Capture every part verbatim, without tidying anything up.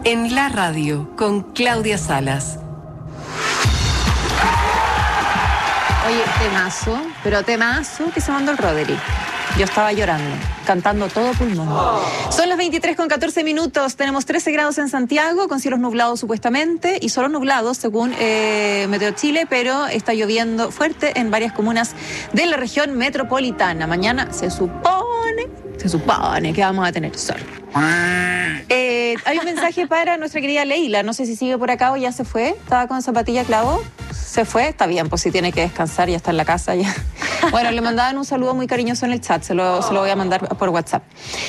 En la radio, con Claudia Salas. Oye, temazo, pero temazo que se mandó el Roderick. Yo estaba llorando, cantando todo pulmón. Oh. Son las veintitrés con catorce minutos. Tenemos trece grados en Santiago, con cielos nublados supuestamente, y solo nublados según eh, Meteo Chile, pero está lloviendo fuerte en varias comunas de la región metropolitana. Mañana se supone, se supone que vamos a tener sol. Eh, hay un mensaje para nuestra querida Leila. No sé si sigue por acá o ya se fue. Estaba con zapatilla clavo. Se fue, está bien, pues si tiene que descansar, ya está en la casa ya. Bueno, le mandaban un saludo muy cariñoso en el chat, se lo, se lo voy a mandar por WhatsApp.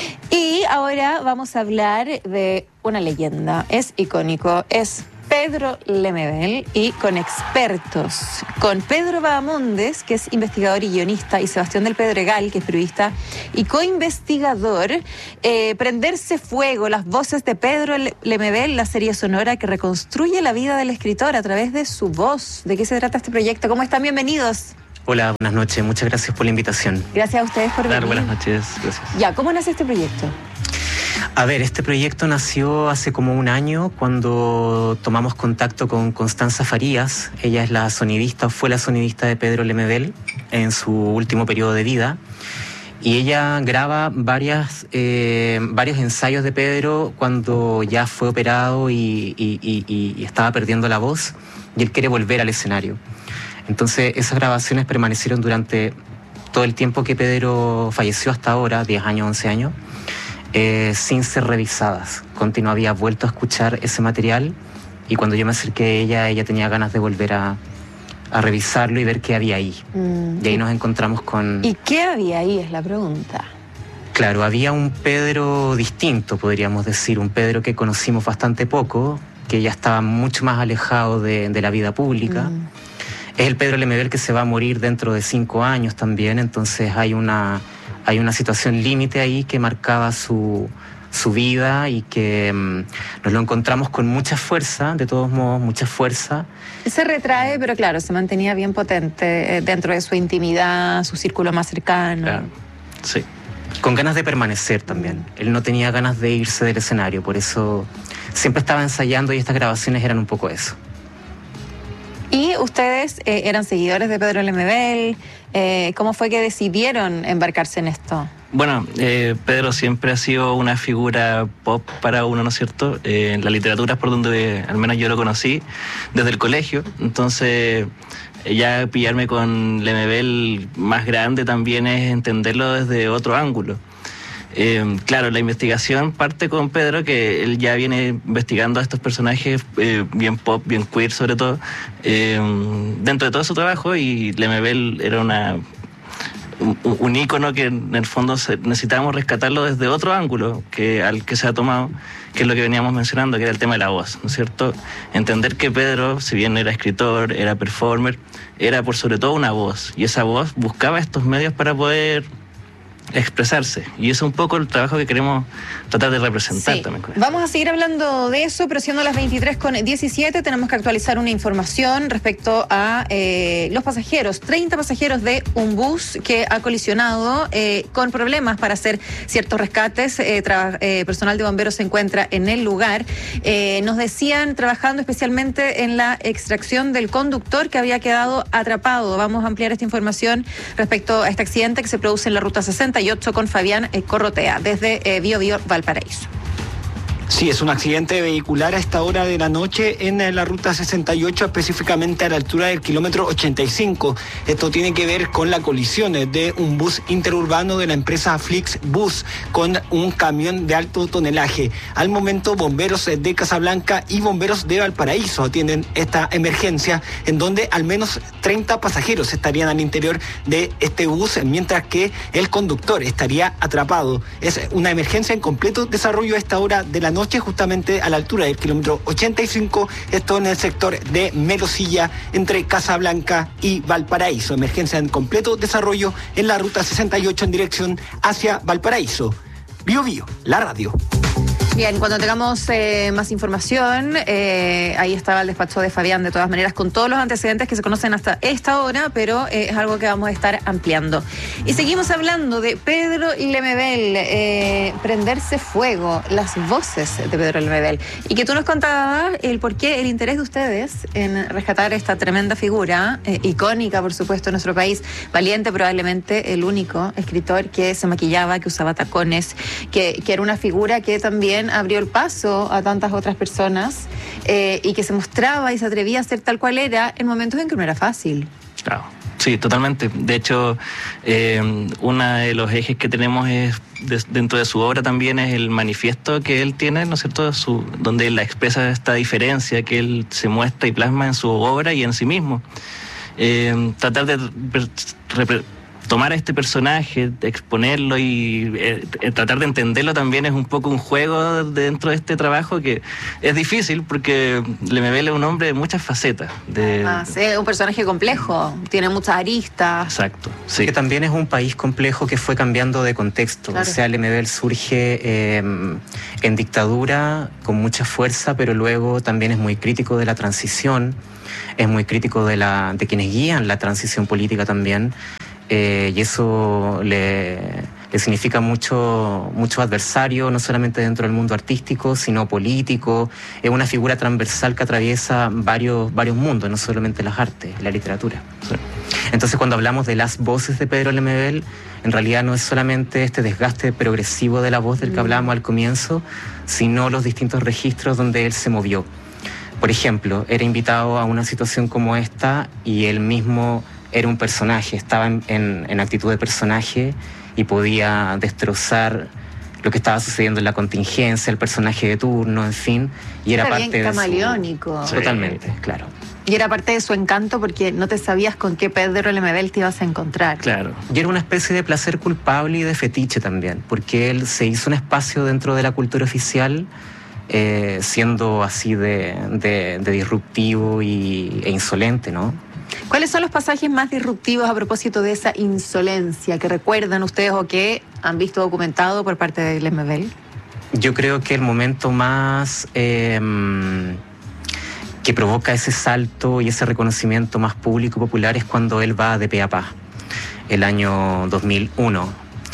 Y ahora vamos a hablar de una leyenda, es icónico, es Pedro Lemebel, y con expertos, con Pedro Bahamondes, que es investigador y guionista, y Sebastián del Pedregal, que es periodista y coinvestigador. eh, Prenderse Fuego, las voces de Pedro Lemebel, la serie sonora que reconstruye la vida del escritor a través de su voz. ¿De qué se trata este proyecto? ¿Cómo están? Bienvenidos. Hola, buenas noches, muchas gracias por la invitación. Gracias a ustedes por claro, venir. Buenas noches, gracias. Ya, ¿cómo nace este proyecto? A ver, este proyecto nació hace como un año cuando tomamos contacto con Constanza Farías. Ella es la sonidista, o fue la sonidista de Pedro Lemebel en su último periodo de vida. Y ella graba varias, eh, varios ensayos de Pedro cuando ya fue operado y, y, y, y estaba perdiendo la voz, y él quiere volver al escenario. Entonces esas grabaciones permanecieron durante todo el tiempo que Pedro falleció hasta ahora, diez años, once años, eh, sin ser revisadas. Conti no había vuelto a escuchar ese material, y cuando yo me acerqué a ella, ella tenía ganas de volver a, a revisarlo y ver qué había ahí. Mm. Y ahí nos encontramos con... ¿Y qué había ahí? Es la pregunta. Claro, había un Pedro distinto, podríamos decir, un Pedro que conocimos bastante poco, que ya estaba mucho más alejado de, de la vida pública. Mm. Es el Pedro Lemebel que se va a morir dentro de cinco años también, entonces hay una, hay una situación límite ahí que marcaba su, su vida, y que um, nos lo encontramos con mucha fuerza, de todos modos, mucha fuerza. Se retrae, pero claro, se mantenía bien potente eh, dentro de su intimidad, su círculo más cercano. Claro, sí. Con ganas de permanecer también. Él no tenía ganas de irse del escenario, por eso siempre estaba ensayando, y estas grabaciones eran un poco eso. ¿Y ustedes eh, eran seguidores de Pedro Lemebel? Eh, ¿Cómo fue que decidieron embarcarse en esto? Bueno, eh, Pedro siempre ha sido una figura pop para uno, ¿no es cierto? Eh, la literatura es por donde al menos yo lo conocí, desde el colegio. Entonces, ya pillarme con Lemebel más grande también es entenderlo desde otro ángulo. Eh, claro, la investigación parte con Pedro, que él ya viene investigando a estos personajes eh, bien pop, bien queer sobre todo, eh, dentro de todo su trabajo, y Lemebel era una, un, un ícono que en el fondo se, necesitábamos rescatarlo desde otro ángulo que al que se ha tomado, que es lo que veníamos mencionando, que era el tema de la voz, ¿no es cierto? Entender que Pedro, si bien era escritor, era performer, era por sobre todo una voz, y esa voz buscaba estos medios para poder expresarse, y eso es un poco el trabajo que queremos tratar de representar. Sí. También con Vamos a seguir hablando de eso, pero siendo las veintitrés con diecisiete, tenemos que actualizar una información respecto a eh, los pasajeros, treinta pasajeros de un bus que ha colisionado eh, con problemas para hacer ciertos rescates. Eh, tra- eh, personal de bomberos se encuentra en el lugar. Eh, nos decían, trabajando especialmente en la extracción del conductor que había quedado atrapado. Vamos a ampliar esta información respecto a este accidente que se produce en la ruta sesenta y ocho con Fabián eh, Corrotea, desde eh, Bio Bio, Valparaíso. Sí, es un accidente vehicular a esta hora de la noche en la ruta sesenta y ocho, específicamente a la altura del kilómetro ochenta y cinco. Esto tiene que ver con la colisión de un bus interurbano de la empresa Flixbus con un camión de alto tonelaje. Al momento, bomberos de Casablanca y bomberos de Valparaíso atienden esta emergencia, en donde al menos treinta pasajeros estarían al interior de este bus, mientras que el conductor estaría atrapado. Es una emergencia en completo desarrollo a esta hora de la noche, justamente a la altura del kilómetro ochenta y cinco, esto en el sector de Melosilla, entre Casablanca y Valparaíso. Emergencia en completo desarrollo en la ruta sesenta y ocho en dirección hacia Valparaíso. Bio Bio, la radio. Bien, cuando tengamos eh, más información, eh, ahí estaba el despacho de Fabián, de todas maneras, con todos los antecedentes que se conocen hasta esta hora, pero eh, es algo que vamos a estar ampliando. Y seguimos hablando de Pedro Lemebel, eh, prenderse fuego, las voces de Pedro Lemebel. Y que tú nos contabas el por qué, el interés de ustedes en rescatar esta tremenda figura, eh, icónica, por supuesto, en nuestro país, valiente, probablemente el único escritor que se maquillaba, que usaba tacones, que, que era una figura que también abrió el paso a tantas otras personas eh, y que se mostraba y se atrevía a ser tal cual era en momentos en que no era fácil. Claro, sí, totalmente. De hecho, eh, uno de los ejes que tenemos es de, dentro de su obra también es el manifiesto que él tiene, ¿no es cierto?, su, donde él expresa esta diferencia que él se muestra y plasma en su obra y en sí mismo. Eh, tratar de representar tomar a este personaje, exponerlo y eh, tratar de entenderlo también es un poco un juego dentro de este trabajo que es difícil porque Lemebel es un hombre de muchas facetas. De... Ah, sí, es un personaje complejo, tiene muchas aristas. Exacto. Sí. Que también es un país complejo que fue cambiando de contexto. Claro. O sea, Lemebel surge eh, en dictadura con mucha fuerza, pero luego también es muy crítico de la transición, es muy crítico de, la, de quienes guían la transición política también. Eh, y eso le, le significa mucho, mucho adversario, no solamente dentro del mundo artístico, sino político. Es una figura transversal que atraviesa varios, varios mundos, no solamente las artes, la literatura. Sí. Entonces, cuando hablamos de las voces de Pedro Lemebel, en realidad no es solamente este desgaste progresivo de la voz del que hablábamos al comienzo, sino los distintos registros donde él se movió. Por ejemplo, era invitado a una situación como esta y él mismo era un personaje, estaba en, en, en actitud de personaje y podía destrozar lo que estaba sucediendo en la contingencia, el personaje de turno, en fin, y era, era parte bien camaleónico. De su... Totalmente, sí. Claro. Y era parte de su encanto porque no te sabías con qué Pedro Lemebel te ibas a encontrar. Claro. Y era una especie de placer culpable y de fetiche también, porque él se hizo un espacio dentro de la cultura oficial, eh, siendo así de, de, de disruptivo y, e insolente, ¿no? ¿Cuáles son los pasajes más disruptivos a propósito de esa insolencia que recuerdan ustedes o que han visto documentado por parte de Lemebel? Yo creo que el momento más eh, que provoca ese salto y ese reconocimiento más público y popular es cuando él va de pe a pa, el año dos mil uno.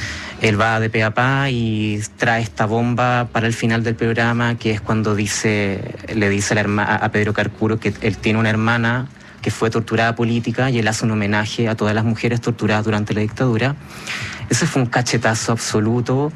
Él va de pe a pa y trae esta bomba para el final del programa, que es cuando dice, le dice a, la herma, a Pedro Carcuro que él tiene una hermana que fue torturada política y él hace un homenaje a todas las mujeres torturadas durante la dictadura. Ese fue un cachetazo absoluto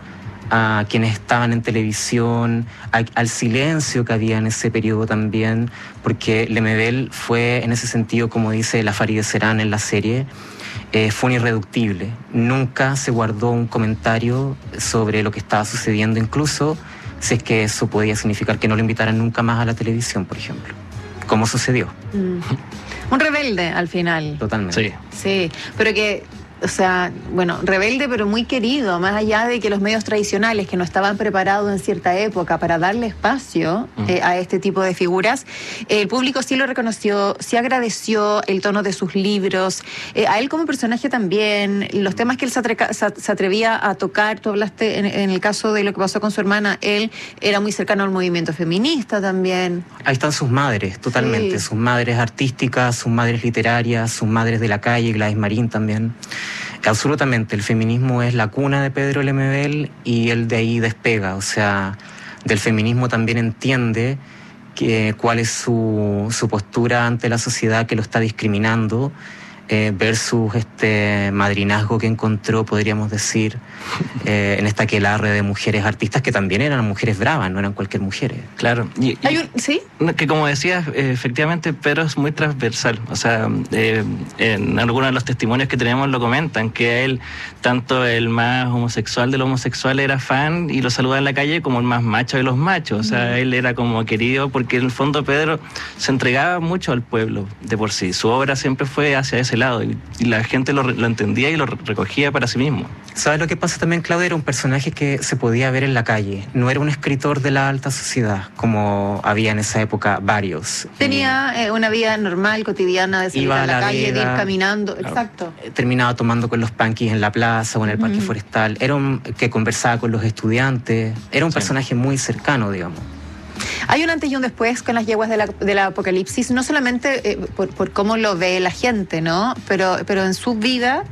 a quienes estaban en televisión, a, al silencio que había en ese periodo también, porque Lemebel fue, en ese sentido, como dice la Farideh Serán en la serie, eh, fue un irreductible. Nunca se guardó un comentario sobre lo que estaba sucediendo, incluso si es que eso podía significar que no lo invitaran nunca más a la televisión, por ejemplo. ¿Cómo sucedió? Mm. Un rebelde, al final. Totalmente. Sí. Sí, pero que, o sea, bueno, rebelde pero muy querido, más allá de que los medios tradicionales que no estaban preparados en cierta época para darle espacio uh-huh. eh, a este tipo de figuras, eh, el público sí lo reconoció, sí agradeció el tono de sus libros, eh, a él como personaje también, los temas que él se, atre- se atrevía a tocar. Tú hablaste en, en el caso de lo que pasó con su hermana, él era muy cercano al movimiento feminista también. Ahí están sus madres, totalmente, sí. Sus madres artísticas, sus madres literarias, sus madres de la calle, Gladys Marín también. Absolutamente, el feminismo es la cuna de Pedro Lemebel y él de ahí despega, o sea, del feminismo también entiende que, cuál es su, su postura ante la sociedad que lo está discriminando, eh, versus este madrinazgo que encontró, podríamos decir, eh, en esta aquelarre de mujeres artistas que también eran mujeres bravas, no eran cualquier mujeres. Claro. Y, y, ¿Hay un, ¿Sí? Que como decías, eh, efectivamente, Pedro es muy transversal. O sea, eh, en algunos de los testimonios que tenemos lo comentan, que él, tanto el más homosexual de los homosexuales era fan y lo saludaba en la calle, como el más macho de los machos. O sea, mm. él era como querido porque en el fondo Pedro se entregaba mucho al pueblo de por sí. Su obra siempre fue hacia esa ese lado y, y la gente lo, lo entendía y lo recogía para sí mismo. ¿Sabes lo que pasa también, Claudia? Era un personaje que se podía ver en la calle. No era un escritor de la alta sociedad, como había en esa época varios. Tenía eh, una vida normal, cotidiana, de salir Iba a la, a la calle, de ir vega, caminando. claro. Exacto. Terminaba tomando con los punkis en la plaza o en el parque Ujú. forestal. Era un que conversaba con los estudiantes. Era un Sí. personaje muy cercano, digamos. Hay un antes y un después con las yeguas de la, del apocalipsis, no solamente eh, por, por cómo lo ve la gente, ¿no? Pero, pero en su vida.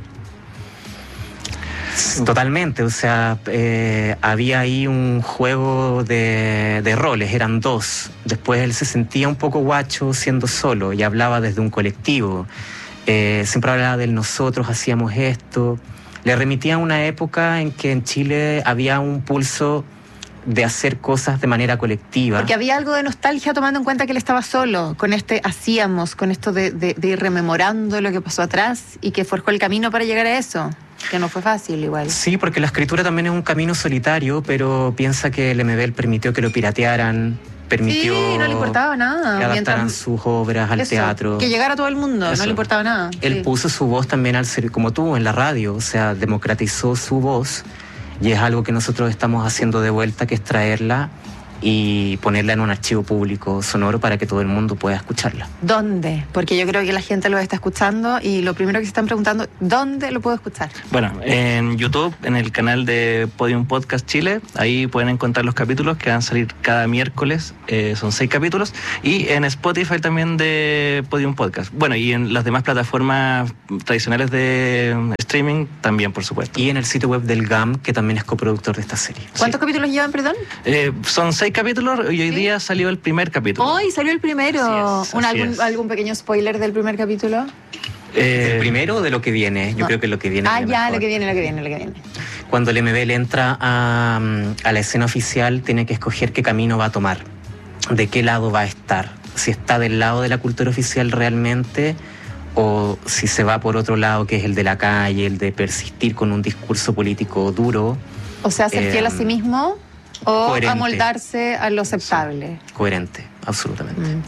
Totalmente, o sea, eh, había ahí un juego de, de roles, eran dos. Después él se sentía un poco guacho siendo solo y hablaba desde un colectivo. Eh, siempre hablaba del nosotros, hacíamos esto. Le remitía a una época en que en Chile había un pulso de hacer cosas de manera colectiva. Porque había algo de nostalgia tomando en cuenta que él estaba solo, con este hacíamos, con esto de, de, de ir rememorando lo que pasó atrás y que forjó el camino para llegar a eso, que no fue fácil igual. Sí, porque la escritura también es un camino solitario, pero piensa que Lemebel permitió que lo piratearan, permitió Sí, no le importaba nada. que adaptaran mientras- sus obras al eso, teatro. Que llegara a todo el mundo, Eso. no le importaba nada. Él Sí. puso su voz también al ser como tú en la radio, o sea, democratizó su voz y es algo que nosotros estamos haciendo de vuelta, que es traerla y ponerla en un archivo público sonoro para que todo el mundo pueda escucharla. ¿Dónde? Porque yo creo que la gente lo está escuchando y lo primero que se están preguntando, ¿dónde lo puedo escuchar? Bueno, en YouTube, en el canal de Podium Podcast Chile, ahí pueden encontrar los capítulos que van a salir cada miércoles, eh, son seis capítulos, y en Spotify también de Podium Podcast. Bueno, y en las demás plataformas tradicionales de streaming también, por supuesto. Y en el sitio web del G A M, que también es coproductor de esta serie. ¿Cuántos capítulos llevan, perdón? Eh, son seis capítulos y hoy Sí. día salió el primer capítulo. Hoy salió el primero. Así es, ¿Un, así algún, es. ¿Algún pequeño spoiler del primer capítulo? Eh, ¿El primero o de lo que viene? Yo no. creo que lo que viene. Ah, es lo ya, mejor. lo que viene, lo que viene, lo que viene. Cuando Lemebel entra a, a la escena oficial, tiene que escoger qué camino va a tomar, de qué lado va a estar, si está del lado de la cultura oficial realmente o si se va por otro lado, que es el de la calle, el de persistir con un discurso político duro, O sea, ser Eh, fiel a sí mismo o coherente. amoldarse a lo aceptable. coherente, absolutamente. Mm.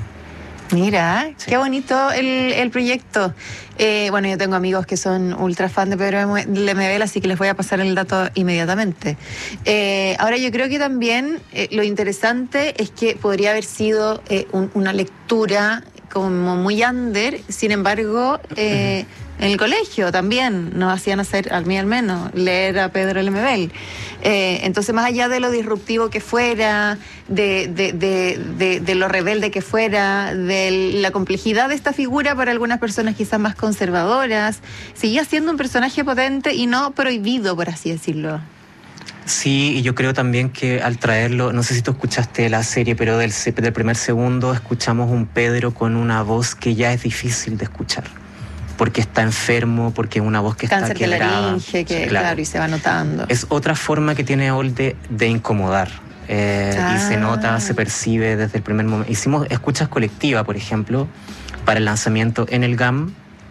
Mira, Sí. qué bonito el, el proyecto. Eh, bueno, yo tengo amigos que son ultra fan de Pedro Lemebel, así que les voy a pasar el dato inmediatamente. Eh, ahora, yo creo que también eh, lo interesante es que podría haber sido eh, un- una lectura como muy under, sin embargo, eh, en el colegio también nos hacían hacer, a mí al menos, leer a Pedro Lemebel. Eh, entonces, más allá de lo disruptivo que fuera, de, de, de, de, de lo rebelde que fuera, de la complejidad de esta figura para algunas personas quizás más conservadoras, seguía siendo un personaje potente y no prohibido, por así decirlo. Sí, y yo creo también que al traerlo, no sé si tú escuchaste la serie, pero del, se- del primer segundo escuchamos un Pedro con una voz que ya es difícil de escuchar, porque está enfermo, porque es una voz que Cáncer está de quebrada. laringe, que Sí, claro. y se va notando. Es otra forma que tiene All de, de incomodar. eh, Ah. Y se nota, se percibe desde el primer momento. Hicimos escuchas colectivas, por ejemplo, para el lanzamiento en el G A M,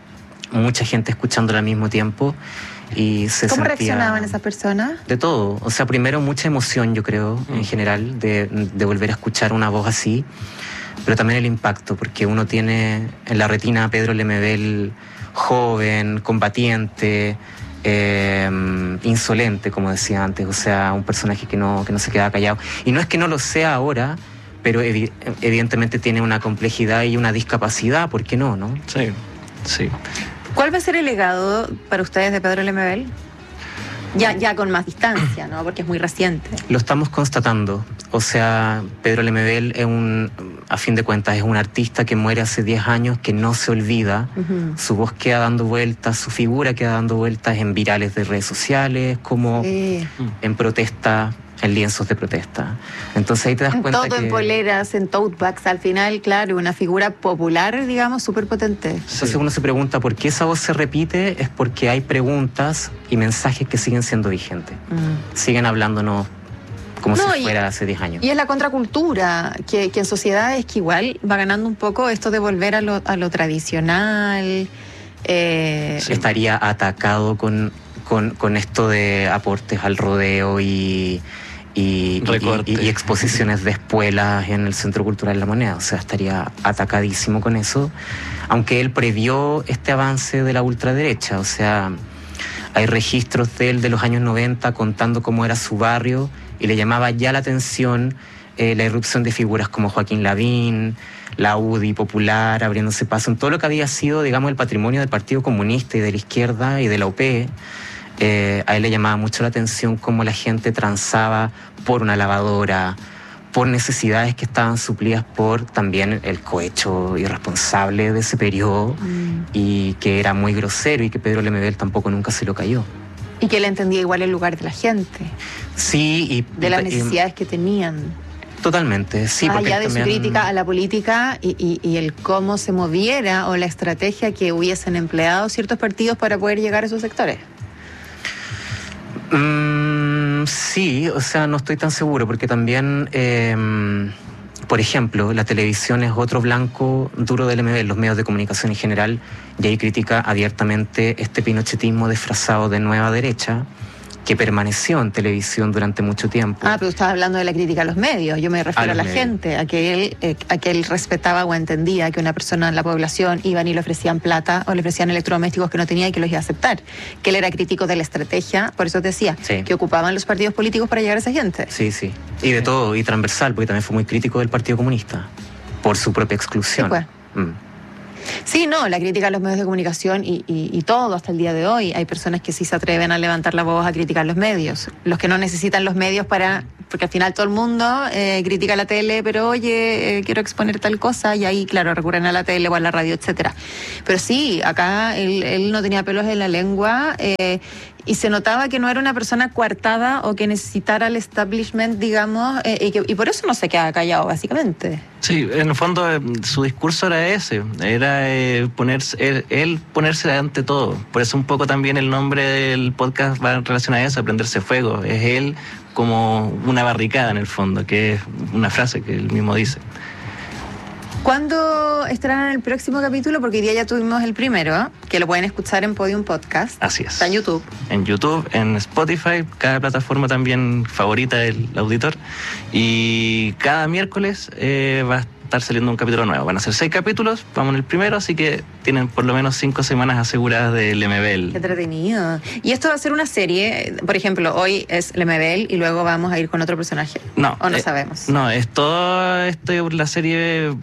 mucha gente escuchándola al mismo tiempo y se ¿Cómo sentía reaccionaban esas personas? de todo. O sea, primero mucha emoción, yo creo, Mm. en general, de, de volver a escuchar una voz así, pero también el impacto, porque uno tiene en la retina a Pedro Lemebel joven, combatiente, eh, insolente, como decía antes, o sea, un personaje que no, que no se queda callado. Y no es que no lo sea ahora, pero evi- evidentemente tiene una complejidad y una discapacidad, ¿por qué no, no? Sí, sí. ¿Cuál va a ser el legado para ustedes de Pedro Lemebel? Ya, ya con más distancia, ¿no? Porque es muy reciente. Lo estamos constatando. O sea, Pedro Lemebel es un, a fin de cuentas, es un artista que muere hace diez años, que no se olvida. Ujú. Su voz queda dando vueltas, su figura queda dando vueltas en virales de redes sociales, como Sí. en protesta, en lienzos de protesta. Entonces ahí te das En cuenta todo, que... en poleras, en tote bags, al final, claro, una figura popular, digamos, súper potente. Entonces uno se pregunta por qué esa voz se repite, es porque hay preguntas y mensajes que siguen siendo vigentes. Mm. Siguen hablándonos como No, si y- fuera hace diez años. Y es la contracultura, que, que en sociedades que igual va ganando un poco esto de volver a lo, a lo tradicional. Eh, Sí. Estaría atacado con, con, con esto de aportes al rodeo y, y, y, y exposiciones de espuelas en el Centro Cultural La Moneda. O sea, estaría atacadísimo con eso, aunque él previó este avance de la ultraderecha. O sea, hay registros de él de los años noventa contando cómo era su barrio y le llamaba ya la atención eh, la irrupción de figuras como Joaquín Lavín, la U D I popular, abriéndose paso en todo lo que había sido, digamos, el patrimonio del Partido Comunista y de la izquierda y de la U P. Eh, a él le llamaba mucho la atención cómo la gente transaba por una lavadora, por necesidades que estaban suplidas por también el cohecho irresponsable de ese periodo, mm. y que era muy grosero y que Pedro Lemebel tampoco nunca se lo cayó. Y que él entendía igual el lugar de la gente. Sí, y... De las necesidades y, que tenían. Totalmente, sí. Más allá de también... su crítica a la política y, y, y el cómo se moviera o la estrategia que hubiesen empleado ciertos partidos para poder llegar a esos sectores. Mm, sí, o sea, no estoy tan seguro, porque también, eh, por ejemplo, la televisión es otro blanco duro del Lemebel, los medios de comunicación en general, y ahí critica abiertamente este pinochetismo disfrazado de nueva derecha, que permaneció en televisión durante mucho tiempo. Ah, pero estás hablando de la crítica a los medios. Yo me refiero a, a la medios. gente, a que él eh, a que él respetaba o entendía que una persona en la población iban y le ofrecían plata o le ofrecían electrodomésticos que no tenía y que los iba a aceptar. Que él era crítico de la estrategia, por eso te decía, sí. que ocupaban los partidos políticos para llegar a esa gente. Sí, sí. Y de todo, y transversal, porque también fue muy crítico del Partido Comunista, por su propia exclusión. Sí, pues. mm. Sí, no, la crítica a los medios de comunicación y, y, y todo hasta el día de hoy. Hay personas que sí se atreven a levantar la voz a criticar los medios. Los que no necesitan los medios para... Porque al final todo el mundo eh, critica la tele, pero oye, eh, quiero exponer tal cosa, y ahí, claro, recurren a la tele o a la radio, etcétera. Pero sí, acá él, él no tenía pelos en la lengua, eh, y se notaba que no era una persona coartada o que necesitara el establishment, digamos, eh, y, que, y por eso no se queda callado, básicamente. Sí, en el fondo eh, su discurso era ese, era eh, ponerse, él, él ponerse ante todo. Por eso un poco también el nombre del podcast va en relación a eso, a prenderse fuego. Es él como una barricada en el fondo, que es una frase que él mismo dice. ¿Cuándo estarán en el próximo capítulo? Porque hoy día ya tuvimos el primero, que lo pueden escuchar en Podium Podcast. Así es. Está en YouTube. En YouTube, en Spotify, cada plataforma también favorita del auditor. Y cada miércoles eh, va a estar saliendo un capítulo nuevo. Van a ser seis capítulos, vamos en el primero, así que tienen por lo menos cinco semanas aseguradas de Lemebel. Qué entretenido. Y esto va a ser una serie, por ejemplo, hoy es Lemebel y luego vamos a ir con otro personaje. No. ¿O no eh, sabemos? No, es todo esto, la serie...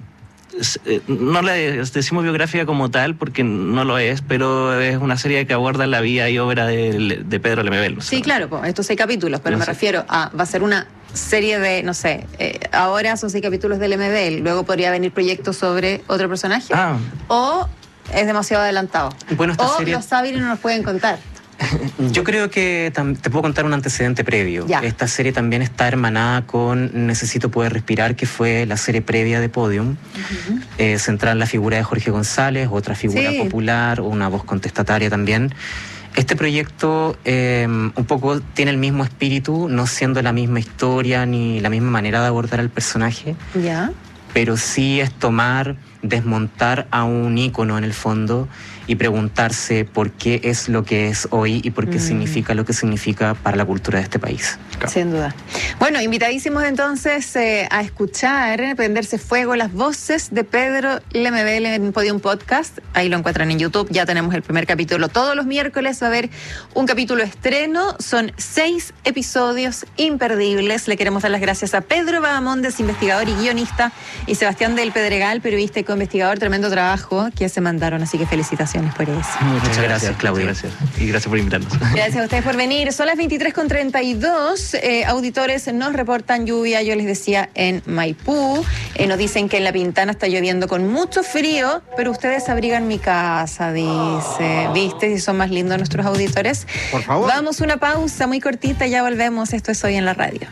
No le decimos biográfica como tal porque no lo es, pero es una serie que aborda la vida y obra de, de Pedro Lemebel. ¿No? Sí, claro, pues, estos seis capítulos, pero no me sé. refiero a, va a ser una serie de, no sé, eh, ahora son seis capítulos de Lemebel, luego podría venir proyectos sobre otro personaje, ah. o es demasiado adelantado, bueno, esta o serie... lo saben y no nos pueden contar. Yo creo que te puedo contar un antecedente previo. Ya. Esta serie también está hermanada con Necesito Poder Respirar, que fue la serie previa de Podium, uh-huh. eh, centrada en la figura de Jorge González, otra figura sí. popular, una voz contestataria también. Este proyecto eh, un poco tiene el mismo espíritu, no siendo la misma historia ni la misma manera de abordar al personaje, ¿ya? Pero sí es tomar, desmontar a un ícono en el fondo y preguntarse por qué es lo que es hoy y por qué mm. significa lo que significa para la cultura de este país. Claro. Sin duda. Bueno, invitadísimos entonces eh, a escuchar, prenderse fuego, las voces de Pedro Lemebel en Podium Podcast. Ahí lo encuentran en YouTube. Ya tenemos el primer capítulo. Todos los miércoles va a haber un capítulo estreno. Son seis episodios imperdibles. Le queremos dar las gracias a Pedro Bahamondes, investigador y guionista, y Sebastián del Pedregal, periodista y co-investigador. Tremendo trabajo que se mandaron, así que felicitaciones por eso. Muchas, Muchas gracias, gracias, Claudia. Gracias. Y gracias por invitarnos. Gracias a ustedes por venir. Son las veintitrés con treinta y dos. Eh, auditores nos reportan lluvia, yo les decía, en Maipú. Eh, nos dicen que en La Pintana está lloviendo con mucho frío, pero ustedes abrigan mi casa, dice. ¿Viste si son más lindos nuestros auditores? Por favor. Vamos a una pausa muy cortita, ya volvemos. Esto es Hoy en la Radio.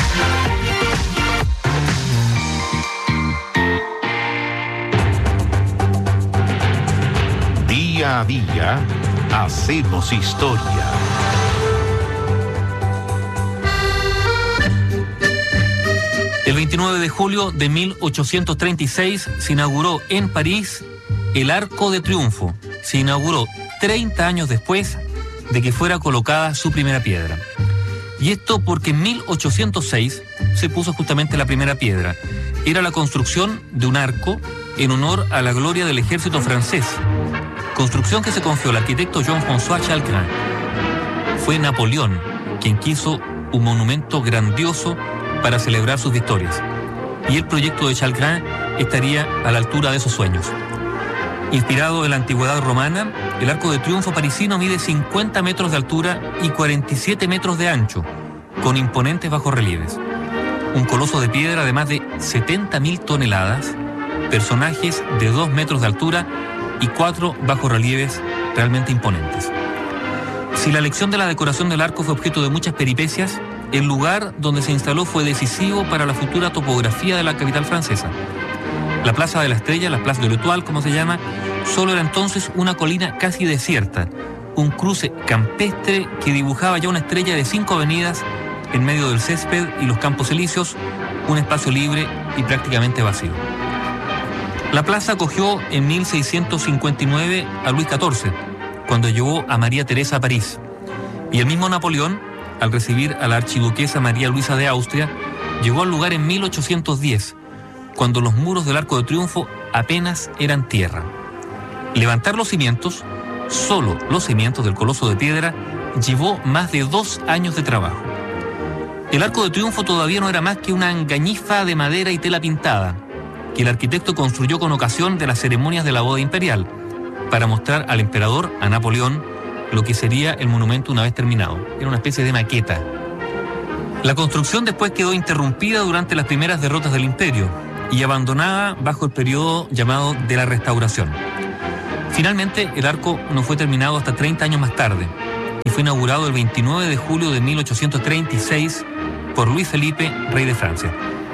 Día a día, hacemos historia. El veintinueve de julio de mil ochocientos treinta y seis se inauguró en París el Arco de Triunfo. Se inauguró treinta años después de que fuera colocada su primera piedra. Y esto porque en mil ochocientos seis se puso justamente la primera piedra. Era la construcción de un arco en honor a la gloria del ejército francés. Construcción que se confió al arquitecto Jean-François Chalgrin. Fue Napoleón quien quiso un monumento grandioso para celebrar sus victorias. Y el proyecto de Chalgrin estaría a la altura de esos sueños. Inspirado en la antigüedad romana, el Arco de Triunfo parisino mide cincuenta metros de altura y cuarenta y siete metros de ancho, con imponentes bajorrelieves. Un coloso de piedra de más de setenta mil toneladas, personajes de dos metros de altura y cuatro bajorrelieves realmente imponentes. Si la elección de la decoración del arco fue objeto de muchas peripecias, el lugar donde se instaló fue decisivo para la futura topografía de la capital francesa. La Plaza de la Estrella, la Place de l'Étoile, como se llama, solo era entonces una colina casi desierta, un cruce campestre que dibujaba ya una estrella de cinco avenidas en medio del césped y los campos elíseos, un espacio libre y prácticamente vacío. La plaza acogió en mil seiscientos cincuenta y nueve a Luis catorce, cuando llevó a María Teresa a París, y el mismo Napoleón, al recibir a la archiduquesa María Luisa de Austria, llegó al lugar en mil ochocientos diez, cuando los muros del Arco de Triunfo apenas eran tierra. Levantar los cimientos, solo los cimientos del coloso de piedra, llevó más de dos años de trabajo. El Arco de Triunfo todavía no era más que una engañifa de madera y tela pintada, que el arquitecto construyó con ocasión de las ceremonias de la boda imperial, para mostrar al emperador, a Napoleón, lo que sería el monumento una vez terminado. Era una especie de maqueta. La construcción después quedó interrumpida durante las primeras derrotas del imperio y abandonada bajo el periodo llamado de la Restauración. Finalmente, el arco no fue terminado hasta treinta años más tarde y fue inaugurado el veintinueve de julio de mil ochocientos treinta y seis por Luis Felipe, rey de Francia.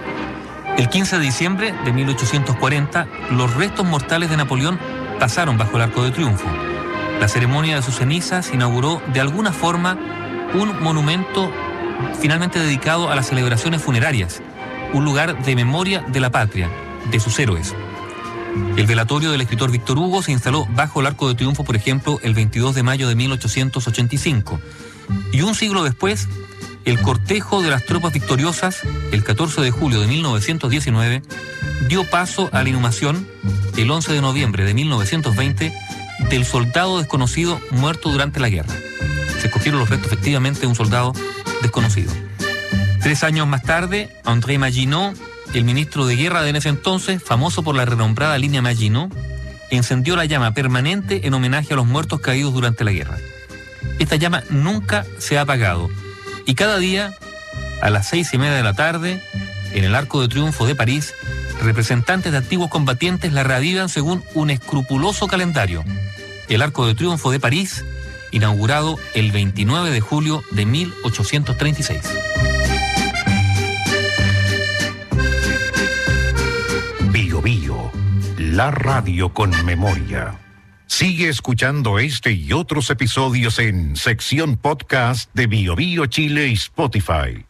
El quince de diciembre de mil ochocientos cuarenta, los restos mortales de Napoleón pasaron bajo el Arco de Triunfo. La ceremonia de sus cenizas inauguró de alguna forma un monumento finalmente dedicado a las celebraciones funerarias, un lugar de memoria de la patria, de sus héroes. El velatorio del escritor Víctor Hugo se instaló bajo el Arco de Triunfo, por ejemplo, el veintidós de mayo de mil ochocientos ochenta y cinco. Y un siglo después, el cortejo de las tropas victoriosas, el catorce de julio de mil novecientos diecinueve, dio paso a la inhumación, el once de noviembre de mil novecientos veinte, del soldado desconocido muerto durante la guerra. Se escogieron los restos efectivamente de un soldado desconocido. Tres años más tarde, André Maginot, el ministro de guerra de en ese entonces, famoso por la renombrada línea Maginot, encendió la llama permanente en homenaje a los muertos caídos durante la guerra. Esta llama nunca se ha apagado y cada día, a las seis y media de la tarde, en el Arco de Triunfo de París, representantes de antiguos combatientes la reavivan según un escrupuloso calendario. El Arco de Triunfo de París, inaugurado el veintinueve de julio de mil ochocientos treinta y seis. Bio Bio, la radio con memoria. Sigue escuchando este y otros episodios en sección podcast de Bio Bio Chile y Spotify.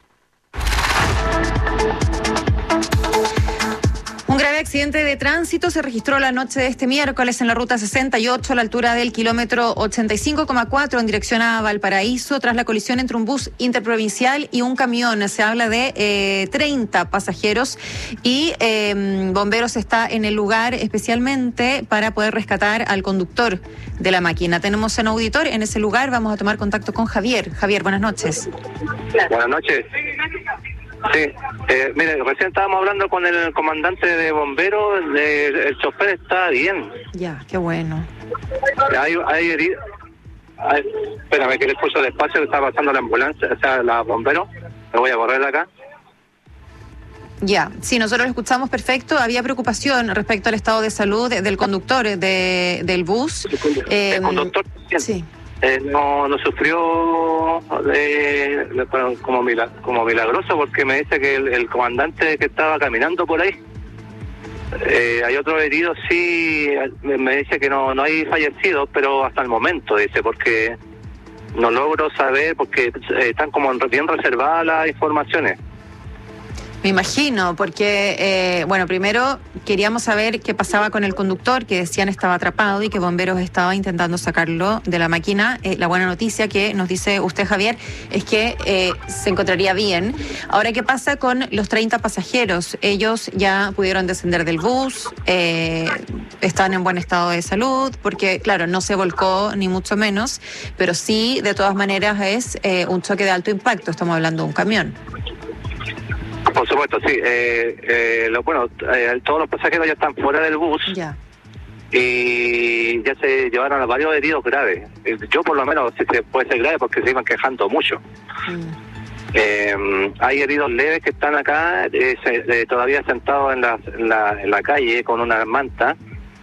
Un grave accidente de tránsito se registró la noche de este miércoles en la ruta sesenta y ocho a la altura del kilómetro ochenta y cinco coma cuatro en dirección a Valparaíso tras la colisión entre un bus interprovincial y un camión. Se habla de eh, treinta pasajeros y eh, bomberos está en el lugar especialmente para poder rescatar al conductor de la máquina. Tenemos un auditor en ese lugar, vamos a tomar contacto con Javier. Javier, buenas noches. Buenas noches. Sí, eh, mire, recién estábamos hablando con el comandante de bomberos, de, el chofer está bien. Ya, qué bueno. Hay, hay herido. Hay, espérame que le puso el espacio que está pasando la ambulancia, o sea, la bombero. Lo voy a borrar de acá. Ya, sí, nosotros lo escuchamos perfecto. Había preocupación respecto al estado de salud del conductor de, del bus. El, eh, el conductor, sí. Eh, no, no sufrió eh, como, milag, como milagroso porque me dice que el, el comandante que estaba caminando por ahí, eh, hay otros heridos, sí, me dice que no, no hay fallecidos, pero hasta el momento, dice, porque no logro saber, porque eh, están como bien reservadas las informaciones. Me imagino, porque, eh, bueno, primero queríamos saber qué pasaba con el conductor, que decían estaba atrapado y que bomberos estaba intentando sacarlo de la máquina. Eh, la buena noticia que nos dice usted, Javier, es que eh, se encontraría bien. Ahora, ¿qué pasa con los treinta pasajeros? Ellos ya pudieron descender del bus, eh, están en buen estado de salud, porque, claro, no se volcó ni mucho menos, pero sí, de todas maneras, es eh, un choque de alto impacto. Estamos hablando de un camión. Por supuesto, sí. Eh, eh, lo, bueno, eh, todos los pasajeros ya están fuera del bus. Ya. Y ya se llevaron a varios heridos graves. Eh, yo por lo menos, si se puede ser grave, porque se iban quejando mucho. Mm. Eh, hay heridos leves que están acá, eh, se, eh, todavía sentados en la, en, la, en la calle con una manta,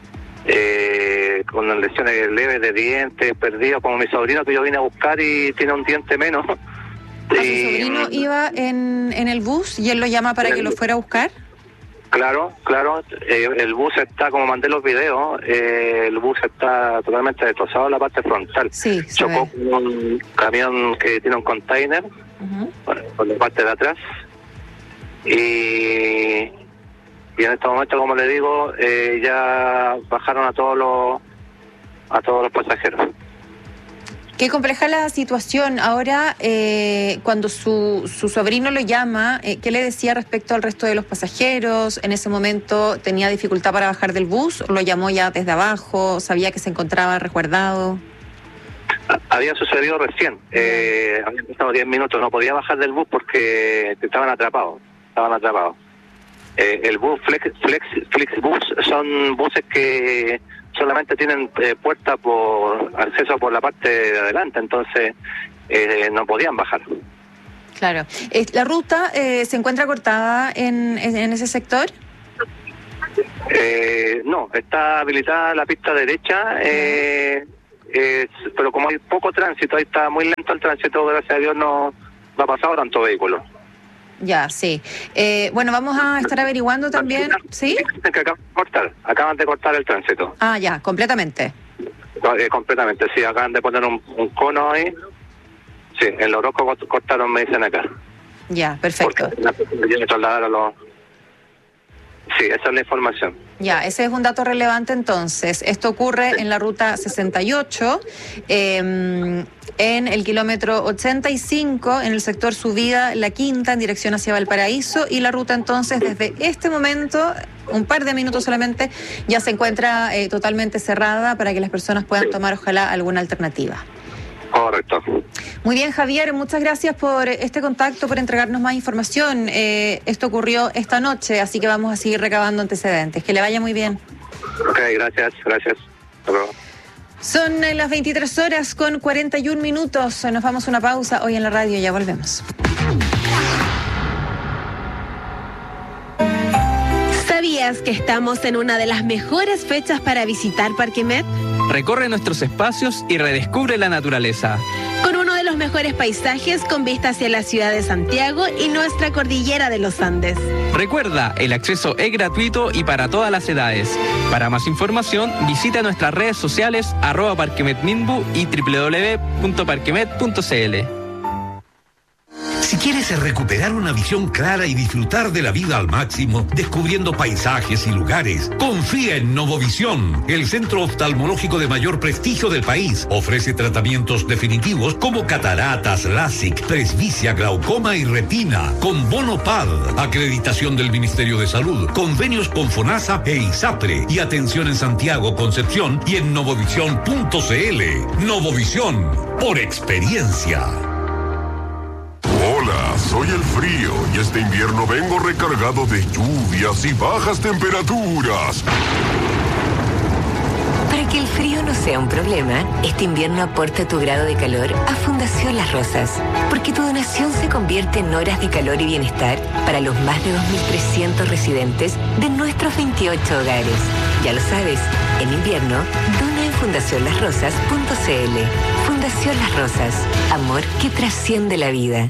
eh, con lesiones leves de dientes perdidos, como mi sobrino que yo vine a buscar y tiene un diente menos. ¿A su sobrino iba en, en el bus y él lo llama para que lo fuera a buscar? Claro, claro. Eh, el bus está, como mandé los videos, eh, el bus está totalmente destrozado en la parte frontal. Sí, chocó con un camión que tiene un container, uh-huh, por, por la parte de atrás. Y, y en este momento, como le digo, eh, ya bajaron a todos los a todos los pasajeros. Qué compleja la situación. Ahora, eh, cuando su, su sobrino lo llama, eh, ¿qué le decía respecto al resto de los pasajeros? ¿En ese momento tenía dificultad para bajar del bus? ¿Lo llamó ya desde abajo? ¿Sabía que se encontraba resguardado? Había sucedido recién. Eh, habían pasado diez minutos. No podía bajar del bus porque estaban atrapados. Estaban atrapados. Eh, el bus Flex, Flex, Flixbus son buses que solamente tienen eh, puerta por acceso por la parte de adelante, entonces eh, no podían bajar. Claro. ¿La ruta eh, se encuentra cortada en, en ese sector? Eh, no, está habilitada la pista derecha, eh, eh, pero como hay poco tránsito, ahí está muy lento el tránsito, gracias a Dios no, no ha pasado tanto vehículo. Ya, sí. Eh, bueno, vamos a estar averiguando también, ¿sí? Que acaban de cortar, acaban de cortar el tránsito. Ah, ya, completamente. Eh, completamente, sí, acaban de poner un, un cono ahí. Sí, en los rojos cortaron, me dicen acá. Ya, perfecto. Porque trasladaron los... Sí, esa es la información. Ya, ese es un dato relevante entonces. Esto ocurre en la ruta sesenta y ocho, eh, en el kilómetro ochenta y cinco, en el sector subida La Quinta, en dirección hacia Valparaíso, y la ruta entonces desde este momento, un par de minutos solamente, ya se encuentra eh, totalmente cerrada para que las personas puedan tomar ojalá alguna alternativa. Correcto. Muy bien, Javier, muchas gracias por este contacto, por entregarnos más información. Eh, esto ocurrió esta noche, así que vamos a seguir recabando antecedentes. Que le vaya muy bien. Ok, gracias, gracias. Hasta luego. Son las veintitrés horas con cuarenta y un minutos. Nos vamos a una pausa hoy en la radio, ya volvemos. ¿Sabías que estamos en una de las mejores fechas para visitar Parque Met? Recorre nuestros espacios y redescubre la naturaleza. Con uno de los mejores paisajes con vista hacia la ciudad de Santiago y nuestra cordillera de los Andes. Recuerda, el acceso es gratuito y para todas las edades. Para más información, visita nuestras redes sociales arroba parquemetminbu y doble u doble u doble u punto parquemet punto c l. Si quieres recuperar una visión clara y disfrutar de la vida al máximo, descubriendo paisajes y lugares, confía en Novovisión, el centro oftalmológico de mayor prestigio del país. Ofrece tratamientos definitivos como cataratas, LASIK, presbicia, glaucoma y retina, con bono P A D, acreditación del Ministerio de Salud, convenios con FONASA e ISAPRE, y atención en Santiago, Concepción y en novovisión punto c l. Novovisión, por experiencia. Hola, soy el frío y este invierno vengo recargado de lluvias y bajas temperaturas. Para que el frío no sea un problema, este invierno aporta tu grado de calor a Fundación Las Rosas, porque tu donación se convierte en horas de calor y bienestar para los más de dos mil trescientos residentes de nuestros veintiocho hogares. Ya lo sabes, en invierno, dona en fundación las rosas punto c l. Fundación Las Rosas, amor que trasciende la vida.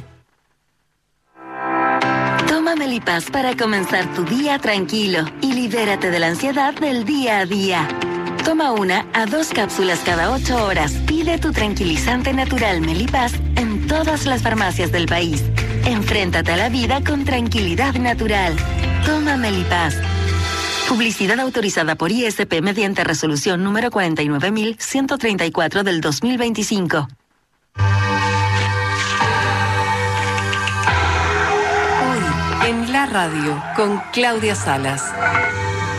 Toma Melipaz para comenzar tu día tranquilo y libérate de la ansiedad del día a día. Toma una a dos cápsulas cada ocho horas. Pide tu tranquilizante natural Melipaz en todas las farmacias del país. Enfréntate a la vida con tranquilidad natural. Toma Melipaz. Publicidad autorizada por I S P mediante resolución número cuarenta y nueve mil ciento treinta y cuatro del dos mil veinticinco. Hoy en la radio con Claudia Salas.